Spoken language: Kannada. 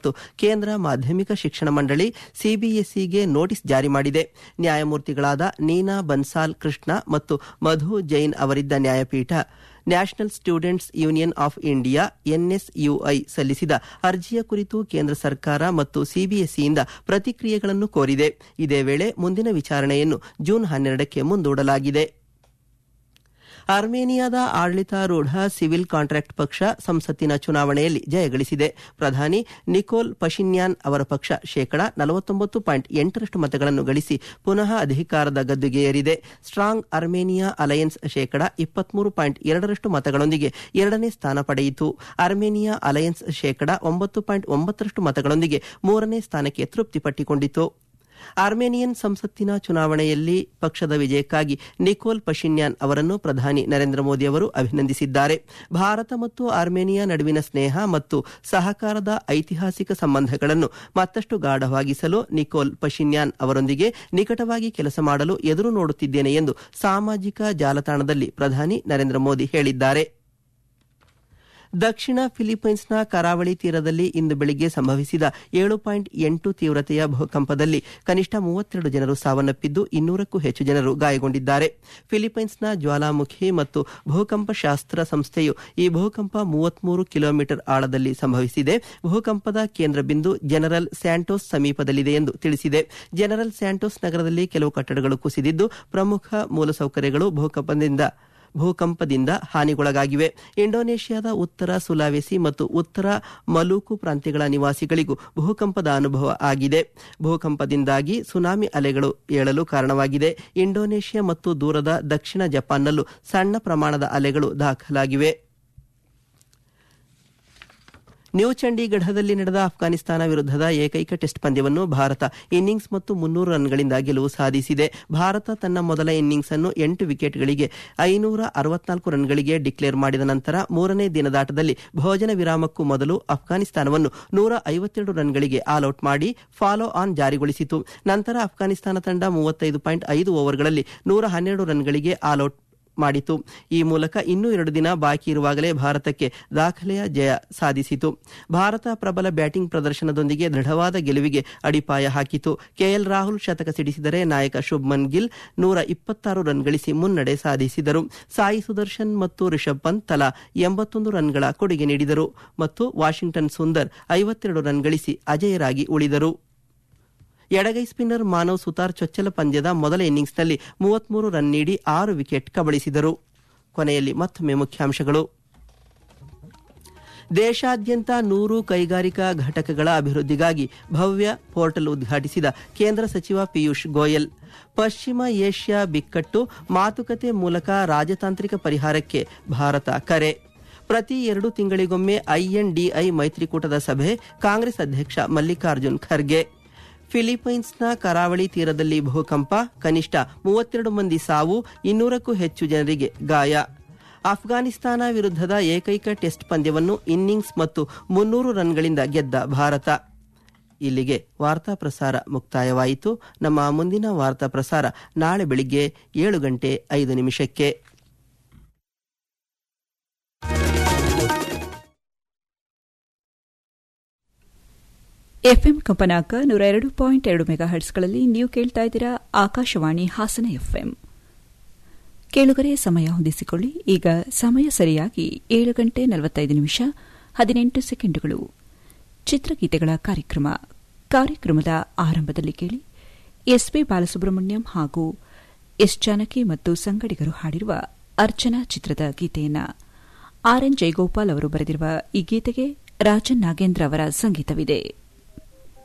ಮತ್ತು ಕೇಂದ್ರ ಮಾಧ್ಯಮಿಕ ಶಿಕ್ಷಣ ಮಂಡಳಿ ಸಿಬಿಎಸ್ಇಗೆ ನೋಟಿಸ್ ಜಾರಿ ಮಾಡಿದೆ. ನ್ಯಾಯಮೂರ್ತಿಗಳಾದ ನೀನಾ ಬನ್ಸಾಲ್ ಕೃಷ್ಣ ಮತ್ತು ಮಧು ಜೈನ್ ಅವರಿದ್ದ ನ್ಯಾಯಪೀಠ national students union of India NSUI ಸಲ್ಲಿಸಿದ ಅರ್ಜಿಯ ಕುರಿತು ಕೇಂದ್ರ ಸರ್ಕಾರ ಮತ್ತು ಸಿಬಿಎಸ್ಇಯಿಂದ ಪ್ರತಿಕ್ರಿಯೆಗಳನ್ನು ಕೋರಿದೆ. ಇದೇ ವೇಳೆ ಮುಂದಿನ ವಿಚಾರಣೆಯನ್ನು ಜೂನ್ 12ಕ್ಕೆ ಮುಂದೂಡಲಾಗಿದೆ. ಅರ್ಮೇನಿಯಾದ ಆಡಳಿತಾರೂಢ ಸಿವಿಲ್ ಕಾಂಟ್ರಾಕ್ಟ್ ಪಕ್ಷ ಸಂಸತ್ತಿನ ಚುನಾವಣೆಯಲ್ಲಿ ಜಯಗಳಿಸಿದೆ. ಪ್ರಧಾನಿ ನಿಕೋಲ್ ಪಶಿನ್ಯಾನ್ ಅವರ ಪಕ್ಷ 49.8% ಮತಗಳನ್ನು ಗಳಿಸಿ ಪುನಃ ಅಧಿಕಾರದ ಗದ್ದುಗೆ ಏರಿದೆ. ಸ್ಟ್ರಾಂಗ್ ಅರ್ಮೇನಿಯಾ ಅಲಯನ್ಸ್ 23.2% ಮತಗಳೊಂದಿಗೆ ಎರಡನೇ ಸ್ಥಾನ ಪಡೆಯಿತು. ಅರ್ಮೇನಿಯಾ ಅಲಯನ್ಸ್ 9.9% ಮತಗಳೊಂದಿಗೆ ಮೂರನೇ ಸ್ಥಾನಕ್ಕೆ ತೃಪ್ತಿಪಟ್ಟಿಕೊಂಡಿತು. ಅರ್ಮೇನಿಯನ್ ಸಂಸತ್ತಿನ ಚುನಾವಣೆಯಲ್ಲಿ ಪಕ್ಷದ ವಿಜಯಕ್ಕಾಗಿ ನಿಕೋಲ್ ಪಶಿನ್ಯಾನ್ ಅವರನ್ನು ಪ್ರಧಾನಿ ನರೇಂದ್ರ ಮೋದಿ ಅವರು ಅಭಿನಂದಿಸಿದ್ದಾರೆ. ಭಾರತ ಮತ್ತು ಅರ್ಮೇನಿಯಾ ನಡುವಿನ ಸ್ನೇಹ ಮತ್ತು ಸಹಕಾರದ ಐತಿಹಾಸಿಕ ಸಂಬಂಧಗಳನ್ನು ಮತ್ತಷ್ಟು ಗಾಢವಾಗಿಸಲು ನಿಕೋಲ್ ಪಶಿನ್ಯಾನ್ ಅವರೊಂದಿಗೆ ನಿಕಟವಾಗಿ ಕೆಲಸ ಮಾಡಲು ಎದುರು ನೋಡುತ್ತಿದ್ದೇನೆ ಎಂದು ಸಾಮಾಜಿಕ ಜಾಲತಾಣದಲ್ಲಿ ಪ್ರಧಾನಿ ನರೇಂದ್ರ ಮೋದಿ ಹೇಳಿದ್ದಾರೆ. ದಕ್ಷಿಣ ಫಿಲಿಪೈನ್ಸ್ನ ಕರಾವಳಿ ತೀರದಲ್ಲಿ ಇಂದು ಬೆಳಿಗ್ಗೆ ಸಂಭವಿಸಿದ 7.8 ತೀವ್ರತೆಯ ಭೂಕಂಪದಲ್ಲಿ ಕನಿಷ್ಠ 32 ಜನರು ಸಾವನ್ನಪ್ಪಿದ್ದು 200ಕ್ಕೂ ಹೆಚ್ಚು ಜನರು ಗಾಯಗೊಂಡಿದ್ದಾರೆ. ಫಿಲಿಪೈನ್ಸ್ನ ಜ್ವಾಲಾಮುಖಿ ಮತ್ತು ಭೂಕಂಪ ಶಾಸ್ತ್ರ ಸಂಸ್ಥೆಯು ಈ ಭೂಕಂಪ 33 ಕಿಲೋಮೀಟರ್ ಆಳದಲ್ಲಿ ಸಂಭವಿಸಿದೆ. ಭೂಕಂಪದ ಕೇಂದ್ರ ಬಿಂದು ಜನರಲ್ ಸ್ಯಾಂಟೋಸ್ ಸಮೀಪದಲ್ಲಿದೆ ಎಂದು ತಿಳಿಸಿದೆ. ಜನರಲ್ ಸ್ಯಾಂಟೋಸ್ ನಗರದಲ್ಲಿ ಕೆಲವು ಕಟ್ಟಡಗಳು ಕುಸಿದಿದ್ದು ಪ್ರಮುಖ ಮೂಲಸೌಕರ್ಯಗಳು ಭೂಕಂಪದಿಂದ ಹಾನಿಗೊಳಗಾಗಿವೆ. ಇಂಡೋನೇಷ್ಯಾದ ಉತ್ತರ ಸುಲಾವೆಸಿ ಮತ್ತು ಉತ್ತರ ಮಲೂಕು ಪ್ರಾಂತ್ಯಗಳ ನಿವಾಸಿಗಳಿಗೂ ಭೂಕಂಪದ ಅನುಭವ ಆಗಿದೆ. ಭೂಕಂಪದಿಂದಾಗಿ ಸುನಾಮಿ ಅಲೆಗಳು ಏಳಲು ಕಾರಣವಾಗಿದೆ. ಇಂಡೋನೇಷ್ಯಾ ಮತ್ತು ದೂರದ ದಕ್ಷಿಣ ಜಪಾನ್ನಲ್ಲೂ ಸಣ್ಣ ಪ್ರಮಾಣದ ಅಲೆಗಳು ದಾಖಲಾಗಿವೆ. ನ್ಯೂ ಚಂಡೀಗಢದಲ್ಲಿ ನಡೆದ ಅಫ್ಘಾನಿಸ್ತಾನ ವಿರುದ್ಧದ ಏಕೈಕ ಟೆಸ್ಟ್ ಪಂದ್ಯವನ್ನು ಭಾರತ ಇನ್ನಿಂಗ್ಸ್ ಮತ್ತು 300 ರನ್ಗಳಿಂದ ಗೆಲುವು ಸಾಧಿಸಿದೆ. ಭಾರತ ತನ್ನ ಮೊದಲ ಇನ್ನಿಂಗ್ಸ್ ಅನ್ನು 8 ವಿಕೆಟ್ಗಳಿಗೆ 564 ರನ್ಗಳಿಗೆ ಡಿಕ್ಲೇರ್ ಮಾಡಿದ ನಂತರ ಮೂರನೇ ದಿನದಾಟದಲ್ಲಿ ಭೋಜನ ವಿರಾಮಕ್ಕೂ ಮೊದಲು ಅಫ್ಘಾನಿಸ್ತಾನವನ್ನು 152 ರನ್ಗಳಿಗೆ ಆಲ್ಔಟ್ ಮಾಡಿ ಫಾಲೋ ಆನ್ ಜಾರಿಗೊಳಿಸಿತು. ನಂತರ ಅಫ್ಘಾನಿಸ್ತಾನ ತಂಡ 35.5 ಓವರ್ಗಳಲ್ಲಿ 112 ರನ್ಗಳಿಗೆ ಆಲ್ಔಟ್ ಮಾಡಿತು. ಈ ಮೂಲಕ ಇನ್ನೂ 2 ದಿನ ಬಾಕಿ ಇರುವಾಗಲೇ ಭಾರತಕ್ಕೆ ದಾಖಲೆಯ ಜಯ ಸಾಧಿಸಿತು. ಭಾರತ ಪ್ರಬಲ ಬ್ಯಾಟಿಂಗ್ ಪ್ರದರ್ಶನದೊಂದಿಗೆ ದೃಢವಾದ ಗೆಲುವಿಗೆ ಅಡಿಪಾಯ ಹಾಕಿತು. ಕೆಎಲ್ ರಾಹುಲ್ ಶತಕ ಸಿಡಿಸಿದರೆ ನಾಯಕ ಶುಭ್ಮನ್ ಗಿಲ್ 126 ರನ್ ಗಳಿಸಿ ಮುನ್ನಡೆ ಸಾಧಿಸಿದರು. ಸಾಯಿ ಸುದರ್ಶನ್ ಮತ್ತು ರಿಷಬ್ ಪಂತ್ ತಲಾ 81 ರನ್ಗಳ ಕೊಡುಗೆ ನೀಡಿದರು ಮತ್ತು ವಾಷಿಂಗ್ಟನ್ ಸುಂದರ್ 52 ರನ್ ಗಳಿಸಿ ಅಜೇಯರಾಗಿ ಉಳಿದರು. ಎಡಗೈ ಸ್ಪಿನ್ನರ್ ಮಾನವ್ ಸುತಾರ್ ಚೊಚ್ಚಲ ಪಂದ್ಯದ ಮೊದಲ ಇನ್ನಿಂಗ್ಸ್ನಲ್ಲಿ 33 ರನ್ ನೀಡಿ 6 ವಿಕೆಟ್ ಕಬಳಿಸಿದರು. ಕೊನೆಯಲ್ಲಿ ಮತ್ತೊಮ್ಮೆ ಮುಖ್ಯಾಂಶಗಳು. ದೇಶಾದ್ಯಂತ 100 ಕೈಗಾರಿಕಾ ಘಟಕಗಳ ಅಭಿವೃದ್ಧಿಗಾಗಿ ಭವ್ಯ ಪೋರ್ಟಲ್ ಉದ್ಘಾಟಿಸಿದ ಕೇಂದ್ರ ಸಚಿವ ಪಿಯೂಷ್ ಗೋಯಲ್. ಪಶ್ಚಿಮ ಏಷ್ಯಾ ಬಿಕ್ಕಟ್ಟು ಮಾತುಕತೆ ಮೂಲಕ ರಾಜತಾಂತ್ರಿಕ ಪರಿಹಾರಕ್ಕೆ ಭಾರತ ಕರೆ. ಪ್ರತಿ 2 ತಿಂಗಳಿಗೊಮ್ಮೆ ಐಎನ್ಡಿಐ ಮೈತ್ರಿಕೂಟದ ಸಭೆ, ಕಾಂಗ್ರೆಸ್ ಅಧ್ಯಕ್ಷ ಮಲ್ಲಿಕಾರ್ಜುನ್ ಖರ್ಗೆ. ಫಿಲಿಪೈನ್ಸ್ನ ಕರಾವಳಿ ತೀರದಲ್ಲಿ ಭೂಕಂಪ, ಕನಿಷ್ಠ 32 ಮಂದಿ ಸಾವು, 200ಕ್ಕೂ ಹೆಚ್ಚು ಜನರಿಗೆ ಗಾಯ. ಅಫ್ಘಾನಿಸ್ತಾನ ವಿರುದ್ಧದ ಏಕೈಕ ಟೆಸ್ಟ್ ಪಂದ್ಯವನ್ನು ಇನ್ನಿಂಗ್ಸ್ ಮತ್ತು 300 ರನ್ಗಳಿಂದ ಗೆದ್ದ ಭಾರತ. ಇಲ್ಲಿಗೆ ವಾರ್ತಾ ಪ್ರಸಾರ ಮುಕ್ತಾಯವಾಯಿತು. ನಮ್ಮ ಮುಂದಿನ ವಾರ್ತಾ ಪ್ರಸಾರ ನಾಳೆ ಬೆಳಿಗ್ಗೆ 7:05. ಎಫ್ಎಂ ಕಂಪನಾಂಕ 102.2 ಮೆಗಾಹರ್ಟ್ಸ್ಗಳಲ್ಲಿ ನೀವು ಕೇಳ್ತಾ ಇದ್ದೀರಾ ಆಕಾಶವಾಣಿ ಹಾಸನ ಎಫ್ಎಂ. ಕೇಳುಗರೆ ಸಮಯ ಹೊಂದಿಸಿಕೊಳ್ಳಿ. ಈಗ ಸಮಯ ಸರಿಯಾಗಿ 7:45 ಚಿತ್ರಗೀತೆಗಳ ಕಾರ್ಯಕ್ರಮದ ಆರಂಭದಲ್ಲಿ ಕೇಳಿ ಎಸ್ಪಿ ಬಾಲಸುಬ್ರಹ್ಮಣ್ಯಂ ಹಾಗೂ ಎಸ್ ಜಾನಕಿ ಮತ್ತು ಸಂಗಡಿಗರು ಹಾಡಿರುವ ಅರ್ಚನಾ ಚಿತ್ರದ ಗೀತೆಯನ್ನು ಆರ್ಎನ್ ಜಯಗೋಪಾಲ್ ಅವರು ಬರೆದಿರುವ ಈ ಗೀತೆಗೆ ರಾಜನ್ ನಾಗೇಂದ್ರ ಅವರ ಸಂಗೀತವಿದೆ.